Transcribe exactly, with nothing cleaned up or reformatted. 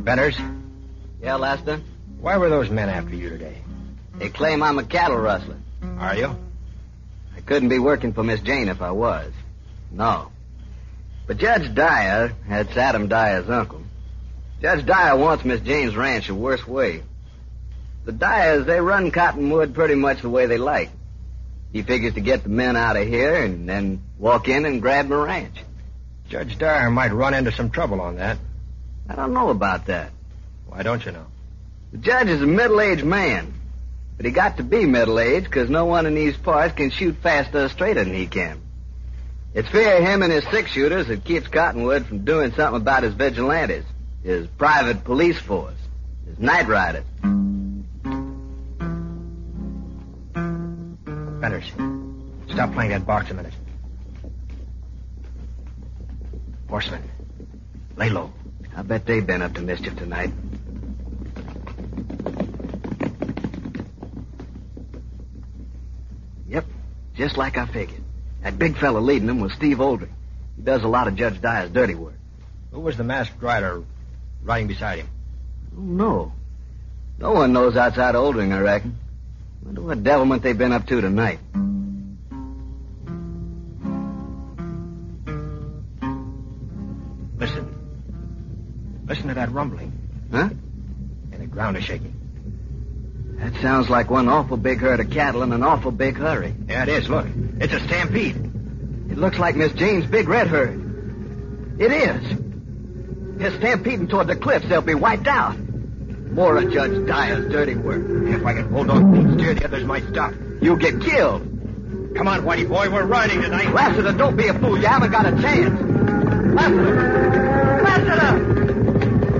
Benners? Yeah, Lester? Why were those men after you today? They claim I'm a cattle rustler. Are you? I couldn't be working for Miss Jane if I was. No. But Judge Dyer, that's Adam Dyer's uncle. Judge Dyer wants Miss Jane's ranch a worse way. The Dyers, they run Cottonwood pretty much the way they like. He figures to get the men out of here and then walk in and grab the ranch. Judge Dyer might run into some trouble on that. I don't know about that. Why don't you know? The judge is a middle-aged man. But he got to be middle-aged because no one in these parts can shoot faster or straighter than he can. It's fear of him and his six-shooters that keeps Cottonwood from doing something about his vigilantes, his private police force, his night riders. Benners, stop playing that box a minute. Horsemen, lay low. I bet they've been up to mischief tonight. Yep, just like I figured. That big fella leading them was Steve Oldring. He does a lot of Judge Dyer's dirty work. Who was the masked rider riding beside him? Oh, no. No one knows outside Oldring, I reckon. Wonder what devilment they've been up to tonight. Listen. Listen to that rumbling. Huh? And the ground is shaking. That sounds like one awful big herd of cattle in an awful big hurry. Yeah, it is. Look. It's a stampede. It looks like Miss Jane's big red herd. It is. They're stampeding toward the cliffs. They'll be wiped out. More of Judge Dyer's dirty work. If I can hold on to steer, the others might stop. You'll get killed. Come on, Whitey boy. We're riding tonight. Lassiter, don't be a fool. You haven't got a chance. Lassiter.